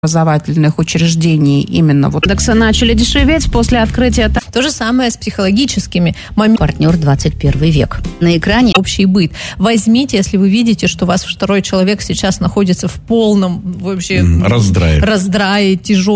образовательных учреждений именно вот индексы начали дешеветь после открытия. То же самое с психологическими моментами. Партнер 21 век. На экране общий быт. Возьмите, если вы видите, что у вас второй человек сейчас находится в полном вообще раздрае, тяжелом.